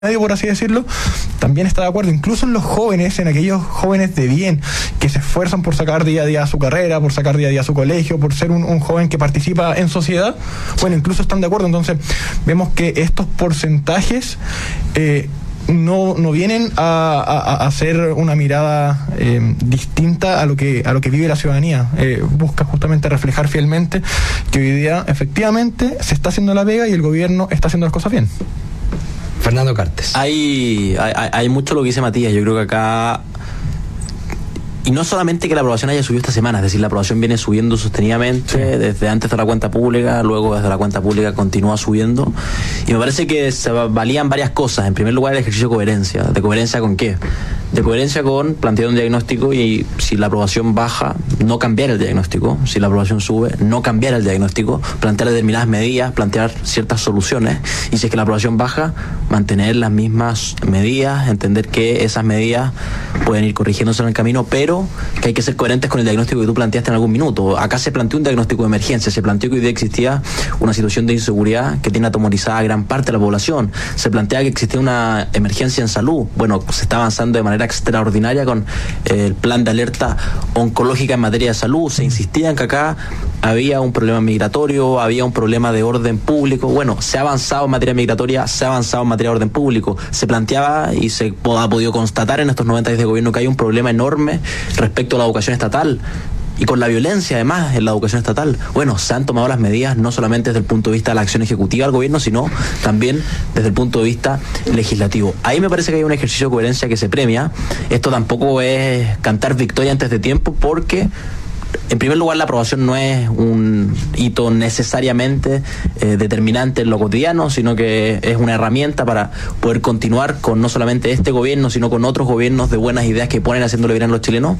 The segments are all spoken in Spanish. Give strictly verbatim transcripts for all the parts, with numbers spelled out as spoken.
medio, por así decirlo, también está de acuerdo, incluso en los jóvenes, en aquellos jóvenes de bien, que se esfuerzan por sacar día a día su carrera, por sacar día a día su colegio, por ser un, un joven que participa en sociedad, bueno, incluso están de acuerdo. Entonces, vemos que estos porcentajes eh, no, no vienen a, a, a hacer una mirada eh, distinta a lo que a lo que vive la ciudadanía. Eh, busca justamente reflejar fielmente que hoy día, efectivamente, se está haciendo la pega y el gobierno está haciendo las cosas bien. Fernando Cartes. Hay, hay, hay mucho lo que dice Matías. Yo creo que acá, y no solamente que la aprobación haya subido esta semana, es decir, la aprobación viene subiendo sostenidamente, sí, desde antes de la cuenta pública, luego desde la cuenta pública continúa subiendo, y me parece que se valían varias cosas. En primer lugar, el ejercicio de coherencia. ¿De coherencia con qué? De coherencia con plantear un diagnóstico y si la aprobación baja, no cambiar el diagnóstico. Si la aprobación sube, no cambiar el diagnóstico, plantear determinadas medidas, plantear ciertas soluciones, y si es que la aprobación baja, mantener las mismas medidas, entender que esas medidas pueden ir corrigiéndose en el camino, pero que hay que ser coherentes con el diagnóstico que tú planteaste en algún minuto. Acá se planteó un diagnóstico de emergencia, se planteó que hoy día existía una situación de inseguridad que tiene atemorizada a gran parte de la población, se plantea que existía una emergencia en salud. Bueno, se está avanzando de manera extraordinaria con eh, el plan de alerta oncológica en materia de salud. Se insistía en que acá había un problema migratorio, había un problema de orden público. Bueno, se ha avanzado en materia migratoria, se ha avanzado en materia de orden público. Se planteaba y se ha podido constatar en estos noventa días de gobierno que hay un problema enorme respecto a la educación estatal y con la violencia además en la educación estatal. Bueno, se han tomado las medidas no solamente desde el punto de vista de la acción ejecutiva del gobierno, sino también desde el punto de vista legislativo. Ahí me parece que hay un ejercicio de coherencia que se premia. Esto tampoco es cantar victoria antes de tiempo, porque en primer lugar la aprobación no es un hito necesariamente eh, determinante en lo cotidiano, sino que es una herramienta para poder continuar con no solamente este gobierno, sino con otros gobiernos de buenas ideas que ponen haciéndole bien a los chilenos.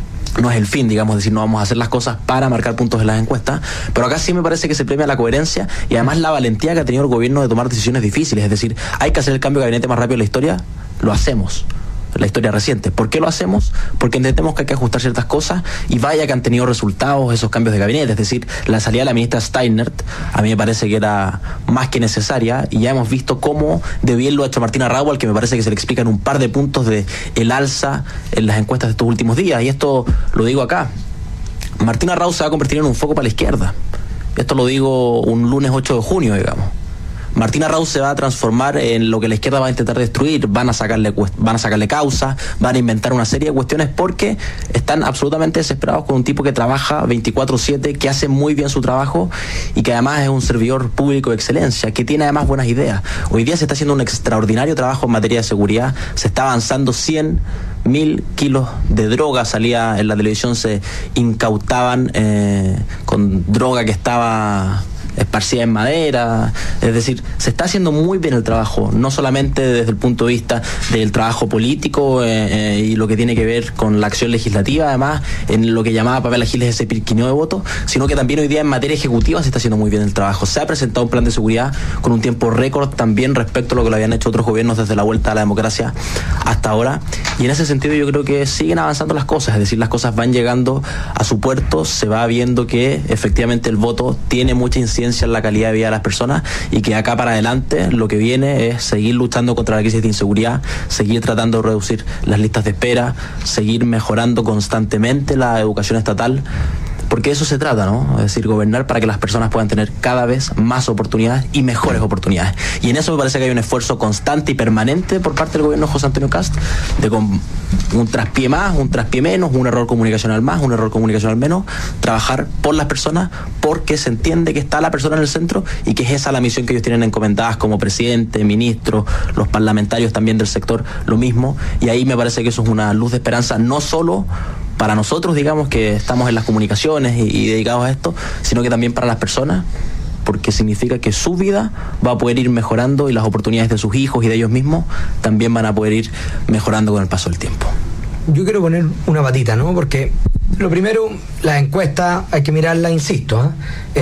No es el fin, digamos, decir, no vamos a hacer las cosas para marcar puntos en las encuestas, pero acá sí me parece que se premia la coherencia y además la valentía que ha tenido el gobierno de tomar decisiones difíciles. Es decir, hay que hacer el cambio de gabinete más rápido en la historia, lo hacemos. La historia reciente. ¿Por qué lo hacemos? Porque entendemos que hay que ajustar ciertas cosas y vaya que han tenido resultados esos cambios de gabinete. Es decir, la salida de la ministra Steinert a mí me parece que era más que necesaria y ya hemos visto cómo de bien lo ha hecho Martina Raúl, al que me parece que se le explican un par de puntos de el alza en las encuestas de estos últimos días. Y esto lo digo acá. Martina Raúl se va a convertir en un foco para la izquierda. Esto lo digo un lunes ocho de junio, digamos. Martina Raúl se va a transformar en lo que la izquierda va a intentar destruir. Van a sacarle van a sacarle causa, van a inventar una serie de cuestiones porque están absolutamente desesperados con un tipo que trabaja veinticuatro siete, que hace muy bien su trabajo y que además es un servidor público de excelencia, que tiene además buenas ideas. Hoy día se está haciendo un extraordinario trabajo en materia de seguridad, se está avanzando cien mil kilos de droga, salía en la televisión, se incautaban eh, con droga que estaba esparcida en madera. Es decir, se está haciendo muy bien el trabajo, no solamente desde el punto de vista del trabajo político eh, eh, y lo que tiene que ver con la acción legislativa, además en lo que llamaba Pamela Giles ese pirquineo de votos, sino que también hoy día en materia ejecutiva se está haciendo muy bien el trabajo. Se ha presentado un plan de seguridad con un tiempo récord también respecto a lo que lo habían hecho otros gobiernos desde la vuelta a la democracia hasta ahora, y en ese sentido yo creo que siguen avanzando las cosas, es decir, las cosas van llegando a su puerto, se va viendo que efectivamente el voto tiene mucha incidencia en la calidad de vida de las personas y que acá para adelante lo que viene es seguir luchando contra la crisis de inseguridad, seguir tratando de reducir las listas de espera, seguir mejorando constantemente la educación estatal, porque de eso se trata, ¿no? Es decir, gobernar para que las personas puedan tener cada vez más oportunidades y mejores oportunidades. Y en eso me parece que hay un esfuerzo constante y permanente por parte del gobierno de José Antonio Kast, de con un traspié más, un traspié menos, un error comunicacional más, un error comunicacional menos, trabajar por las personas, porque se entiende que está la persona en el centro y que es esa la misión que ellos tienen encomendadas como presidente, ministro, los parlamentarios también del sector, lo mismo. Y ahí me parece que eso es una luz de esperanza, no solo para nosotros, digamos, que estamos en las comunicaciones y, y dedicados a esto, sino que también para las personas, porque significa que su vida va a poder ir mejorando y las oportunidades de sus hijos y de ellos mismos también van a poder ir mejorando con el paso del tiempo. Yo quiero poner una patita, ¿no? Porque lo primero, las encuestas hay que mirarlas, insisto, ¿eh?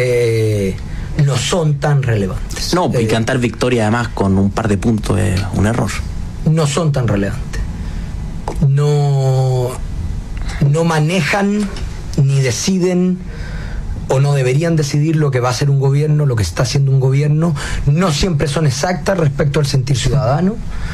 Eh, no son tan relevantes. No, y eh, cantar victoria además con un par de puntos es un error. No son tan relevantes. No... no manejan ni deciden o no deberían decidir lo que va a hacer un gobierno, lo que está haciendo un gobierno, no siempre son exactas respecto al sentir ciudadano.